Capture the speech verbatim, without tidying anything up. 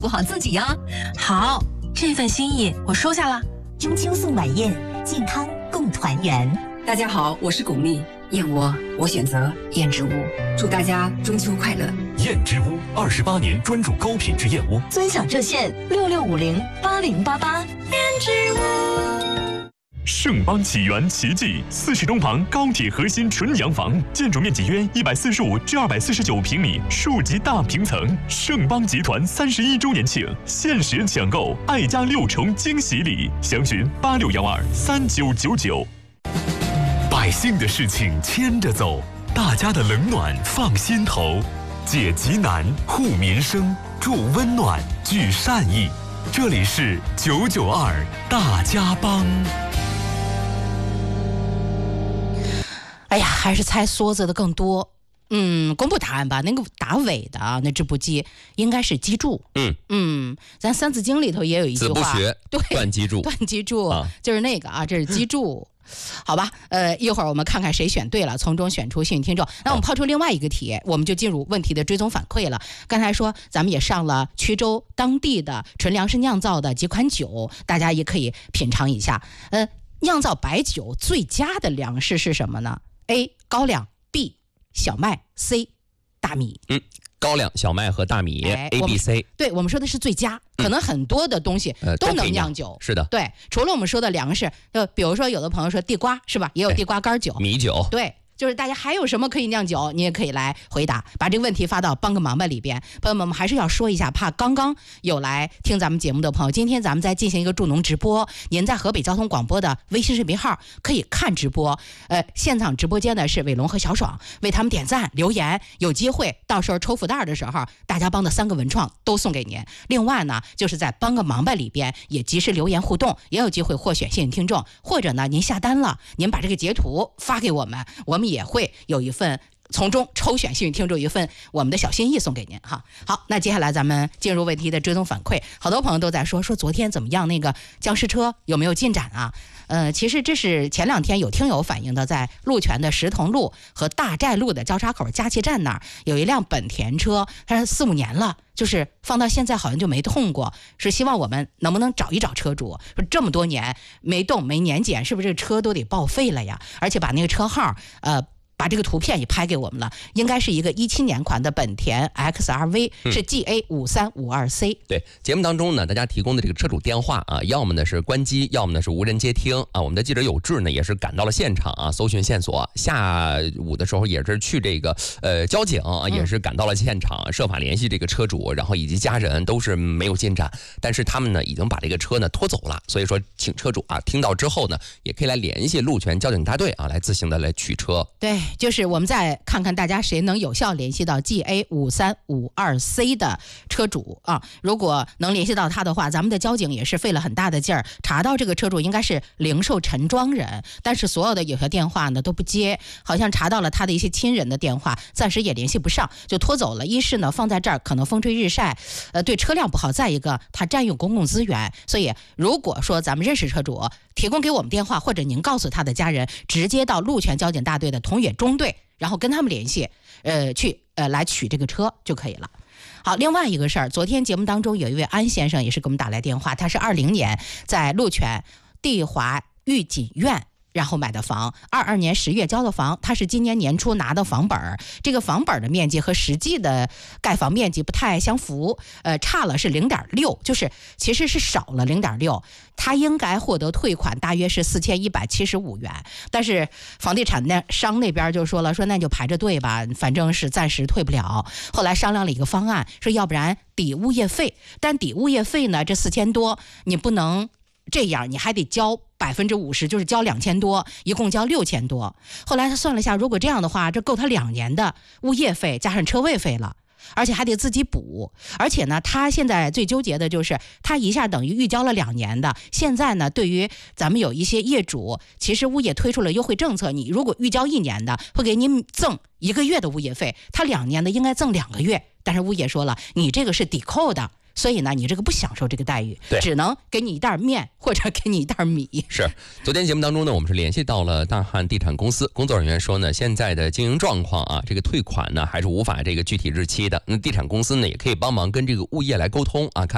顾好自己呀。 好，这份心意我收下了。 中秋送晚宴，健康共团圆。 大家好，我是巩俐，燕窝我选择燕之屋，祝大家中秋快乐。 燕之屋二十八年专注高品质燕窝， 尊享热线六六五零八零八八。 燕之屋。 盛邦启源奇迹四十东旁高铁核心纯洋房，建筑面积约一百四十五至二百四十九平米，数级大平层。盛邦集团三十一周年庆，限时抢购爱家六重惊喜礼，详询八六幺二三九九九。百姓的事情牵着走，大家的冷暖放心头，解急难护民生，助温暖聚善意。这里是九九二大家帮。 哎呀，还是猜梭子的更多。嗯，公布答案吧。那个打尾的啊，那织布机应该是机杼。 嗯嗯，咱《三字经》里头也有一句话， 子不学， 对， 断机杼， 断机杼、 啊、 就是那个啊，这是机杼。好吧，呃，一会儿我们看看谁选对了，从中选出幸运听众。那我们抛出另外一个题，我们就进入问题的追踪反馈了。刚才说咱们也上了衢州当地的纯粮食酿造的几款酒，大家也可以品尝一下。呃，酿造白酒最佳的粮食是什么呢？ A 高粱 B 小麦 C 大米。 嗯，高粱、小麦和大米、 哎、 A、B、C。 对，我们说的是最佳，可能很多的东西都能酿酒。 呃、是的， 对，除了我们说的粮食，就比如说有的朋友说地瓜是吧，也有地瓜干酒、 米酒。 对。就是大家还有什么可以酿酒，你也可以来回答，把这个问题发到帮个忙吧里边。朋友们，我们还是要说一下，怕刚刚有来听咱们节目的朋友，今天咱们在进行一个助农直播，您在河北交通广播的微信视频号可以看直播。呃，现场直播间呢是伟龙和小爽，为他们点赞留言，有机会到时候抽福袋的时候，大家帮的三个文创都送给您。另外呢，就是在帮个忙吧里边也及时留言互动，也有机会获选幸运听众，或者呢您下单了，您把这个截图发给我们，我们也会有一份从中抽选幸运听众一份我们的小心意送给您哈。好，那接下来咱们进入问题的追踪反馈。好多朋友都在说说昨天怎么样，那个僵尸车有没有进展啊？呃，其实这是前两天有听友反映的，在鹿泉的石桐路和大寨路的交叉口加气站那儿有一辆本田车，它是四五年了，就是放到现在好像就没动过，是希望我们能不能找一找车主，说这么多年没动没年检，是不是这个车都得报废了呀？而且把那个车号呃把这个图片也拍给我们了，应该是一个一七年款的本田 X R V， 是 G A 五三五二 C。 对，节目当中呢，大家提供的这个车主电话啊，要么呢是关机，要么呢是无人接听啊。我们的记者有志呢也是赶到了现场啊，搜寻线索。下午的时候也是去这个呃交警啊，也是赶到了现场，嗯、设法联系这个车主，然后以及家人都是没有进展，但是他们呢已经把这个车呢拖走了。所以说，请车主啊听到之后呢，也可以来联系鹿泉交警大队啊，来自行的来取车。 对。就是我们再看看大家谁能有效联系到 G A 五三五二 C 的车主啊，如果能联系到他的话，咱们的交警也是费了很大的劲儿，查到这个车主应该是零售陈庄人，但是所有的有效电话呢都不接，好像查到了他的一些亲人的电话，暂时也联系不上，就拖走了。一是呢放在这儿可能风吹日晒，呃对车辆不好，再一个他占用公共资源，所以如果说咱们认识车主，提供给我们电话，或者您告诉他的家人，直接到鹿泉交警大队的同远中队，然后跟他们联系，呃，去呃来取这个车就可以了。好，另外一个事儿，昨天节目当中有一位安先生也是给我们打来电话，他是二零年在鹿泉地华御锦苑然后买的房，二二年十月交的房，他是今年年初拿的房本，这个房本的面积和实际的盖房面积不太相符，呃，差了是零点六，就是其实是少了零点六，他应该获得退款大约是四千一百七十五元，但是房地产那商那边就说了，说那就排着队吧，反正是暂时退不了。后来商量了一个方案，说要不然抵物业费，但抵物业费呢，这四千多你不能这样，你还得交百分之五十，就是交两千多，一共交六千多。后来他算了一下，如果这样的话，这够他两年的物业费加上车位费了，而且还得自己补。而且呢，他现在最纠结的就是他一下等于预交了两年的。现在呢，对于咱们有一些业主，其实物业推出了优惠政策，你如果预交一年的，会给你赠一个月的物业费，他两年的应该赠两个月，但是物业说了，你这个是抵扣的。所以呢，你这个不享受这个待遇，只能给你一袋面或者给你一袋米。 是，昨天节目当中呢，我们是联系到了大汉地产公司工作人员说呢，现在的经营状况啊，这个退款呢还是无法这个具体日期的。那地产公司呢也可以帮忙跟这个物业来沟通啊，看